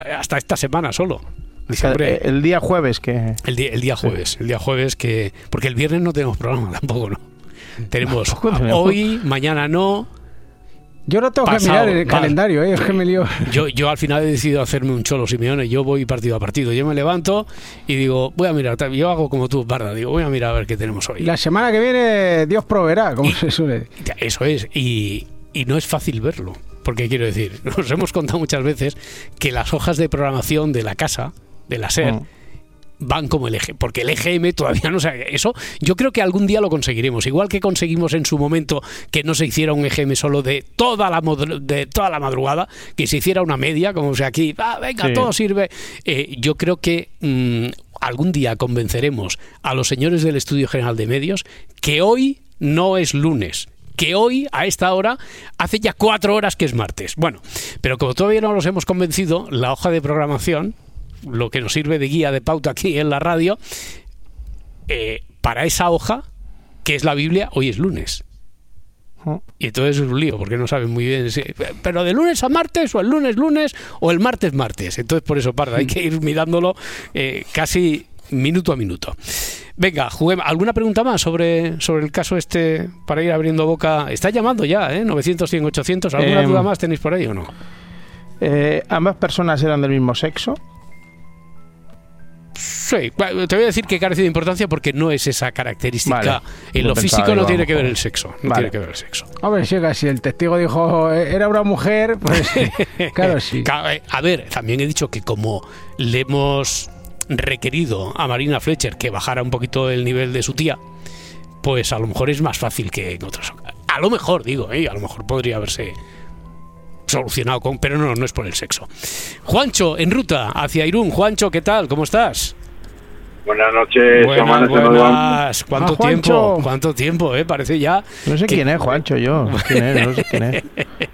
hasta esta semana solo. Dice, hombre, el día jueves que... El día jueves que... Porque el viernes no tenemos programa tampoco, ¿no? Tenemos hoy, mañana no... Yo no tengo que mirar el calendario, es que me lío. Yo al final he decidido hacerme un Cholo Simeone. Yo voy partido a partido. Yo me levanto y digo, voy a mirar. Yo hago como tú, Parda. Digo, voy a mirar a ver qué tenemos hoy. La semana que viene Dios proveerá, como se suele decir. Eso es. Y no es fácil verlo. Porque quiero decir, nos hemos contado muchas veces que las hojas de programación de la casa, de la SER, van como el eje, porque el EGM todavía no se... Eso yo creo que algún día lo conseguiremos, igual que conseguimos en su momento que no se hiciera un EGM solo de toda la madrugada, que se hiciera una media, como si aquí, venga, sí, todo sirve. Yo creo que algún día convenceremos a los señores del Estudio General de Medios que hoy no es lunes, que hoy, a esta hora, hace ya 4 horas que es martes. Bueno, pero como todavía no los hemos convencido, la hoja de programación, lo que nos sirve de guía, de pauta aquí en la radio, para esa hoja, que es la Biblia, hoy es lunes. Y entonces es un lío, porque no saben muy bien si, pero de lunes a martes, o el lunes, o el martes. Entonces por eso, Parda, hay que ir mirándolo casi minuto a minuto. Venga, juguemos. ¿Alguna pregunta más sobre el caso este, para ir abriendo boca? Está llamando ya, 900, 100, 800. ¿Alguna duda más tenéis por ahí o no? ¿Ambas personas eran del mismo sexo? Sí, te voy a decir que carece de importancia porque no es esa característica. Vale, en lo físico no tiene que ver el sexo. No tiene que ver el sexo. Hombre, si el testigo dijo era una mujer, pues claro, sí. A ver, también he dicho que como le hemos requerido a Marina Fletcher que bajara un poquito el nivel de su tía, pues a lo mejor es más fácil que en otras. A lo mejor, digo, a lo mejor podría haberse solucionado pero no es por el sexo. Juancho, en ruta hacia Irún. Juancho, ¿qué tal? ¿Cómo estás? Buenas noches. Buenas. ¿Cuánto tiempo? Parece ya... No sé quién es Juancho, yo. No sé quién es.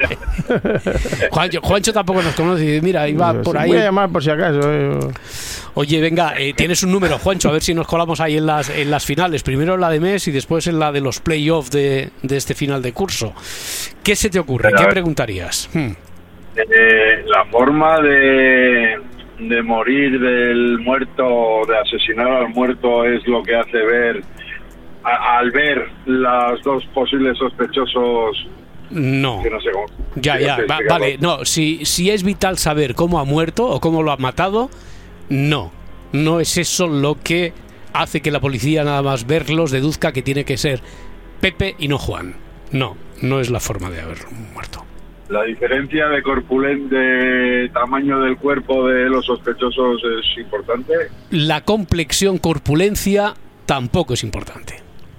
Juancho tampoco nos conoce. Mira, iba por ahí. Voy a llamar por si acaso. Oye, venga, tienes un número, Juancho, a ver si nos colamos ahí en las finales. Primero en la de mes y después en la de los playoffs de este final de curso. ¿Qué se te ocurre? ¿Qué preguntarías? La forma de morir del muerto, de asesinar al muerto, es lo que hace ver, al ver los dos posibles sospechosos. No. Que no sé cómo. Vale, no, si es vital saber cómo ha muerto o cómo lo ha matado, no es eso lo que hace que la policía nada más verlos deduzca que tiene que ser Pepe y no Juan. No es la forma de haber muerto. La diferencia de tamaño del cuerpo de los sospechosos es importante. La complexión, corpulencia tampoco es importante.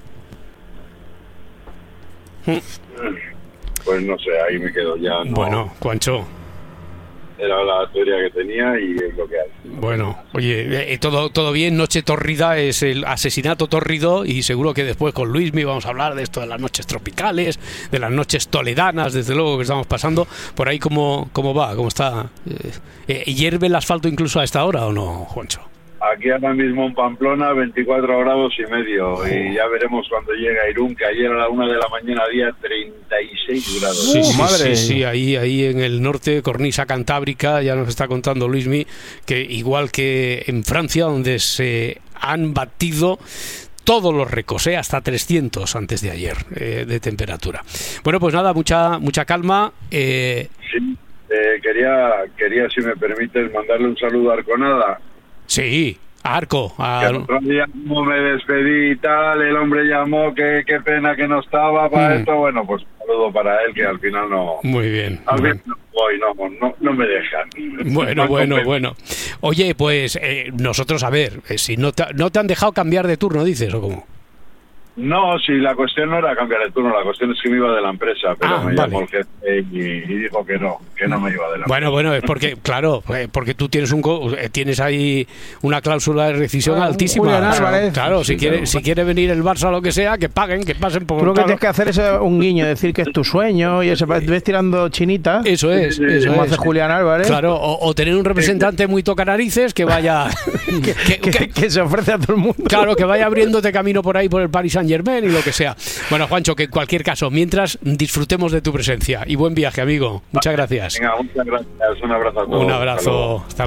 Pues no sé, ahí me quedo ya. No. Bueno, Juancho. Era la teoría que tenía y es lo que hay. Bueno, oye, todo bien. Noche tórrida es el asesinato tórrido y seguro que después con Luismi vamos a hablar de esto de las noches tropicales, de las noches toledanas, desde luego que estamos pasando. Por ahí, ¿cómo va? ¿Cómo está? ¿Hierve el asfalto incluso a esta hora o no, Juancho? Aquí ahora mismo en Pamplona 24 grados y medio y ya veremos cuando llega a Irún, que ayer a la 1 de la mañana había 36 grados. Sí, ahí en el norte, cornisa cantábrica, ya nos está contando Luismi, que igual que en Francia, donde se han batido todos los récords, hasta 300 antes de ayer de temperatura. Bueno, pues nada, mucha calma. Sí, quería, si me permites, mandarle un saludo a Arconada. Sí, a Arco. El otro día, como me despedí y tal, el hombre llamó, qué pena que no estaba para esto. Bueno, pues un saludo para él, que al final no... Muy bien. Al final no me dejan. Bueno. Oye, pues nosotros, a ver, si no te han dejado cambiar de turno, dices, ¿o cómo? No, si la cuestión no era cambiar de turno, la cuestión es que me iba de la empresa, pero me llamó el jefe y dijo que no me iba de la empresa. Bueno, es porque, claro, porque tú tienes ahí una cláusula de rescisión altísima. Julián Álvarez. Claro, si quiere venir el Barça o lo que sea, que pasen por... Tú lo que tienes que hacer es un guiño, decir que es tu sueño y ves tirando chinita. Eso es. Como hace Julián Álvarez. Claro, o tener un representante muy tocanarices que vaya... que se ofrece a todo el mundo. Claro, que vaya abriéndote camino por ahí por el Paris Saint-Germain y lo que sea. Bueno, Juancho, que en cualquier caso, mientras disfrutemos de tu presencia y buen viaje, amigo. Muchas gracias. Venga, muchas gracias. Un abrazo a todos. Un abrazo. Hasta